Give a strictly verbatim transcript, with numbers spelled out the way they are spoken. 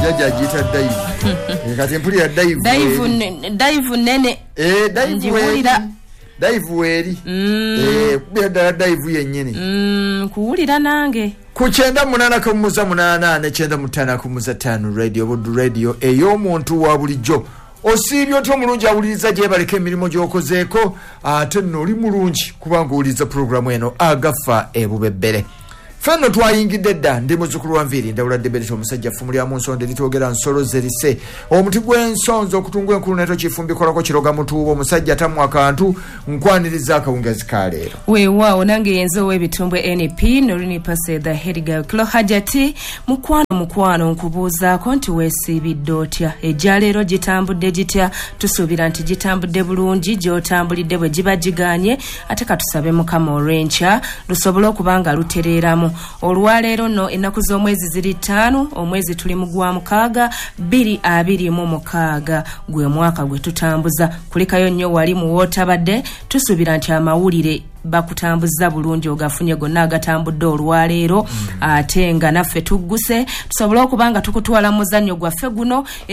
musajja ajita dive kati mpuli ya dive dive dive nene eh dive wulira dive weri eh kubera dive yennyini mm kuwulira nange ku kyenda munana kumuza munana ne kyenda mutana kumuza tano radio Budu radio eyo muntu wa bulijjo osibyo to mulungi awuliriza gye baleka emirimu gy'okozeeko ate nno oli mulungi kubanga owuliriza programu eno agafa ebubebbere fenno twayingidde dda ndi muzzukulu wa nviiri ndawula debeti omusajja ffumulyamu nsonde litwogera nsolo zerise omuti gw'ensonzo okutungwa enkulu neto kifumbikolako kiroga mutuuba omusajja tamu akantu nkwaniriza akawungazi ka leero weewaawo nange yenze ow'ebitumbwe N P Norini Pase the Headgirl Kilo Hajati mukwano mukwano nkubuuzaako nti weesiibidde otya ejja leero gitambudde gitya tusuubira nti gitambudde bulungi gy'otambulidde bwe giba giganye ate katusabe mukama olw'enkya lusobole okuba nga lutereeramu olwaleero no ennaku z'omwezi ziri ttaano omwezi tuli mu gwa mukaaga bbiri abiri mu mukaaga gwe mwaka gwe tutambuza kulikayo nnyo wali mu wootabadde tusuubira nti amawulire bakutambuza bulungi ogafunye gonna agatambudde olwaleero ate nga naffe tugguse tusobole okuba nga tukutwala muzannyo gwaffe guno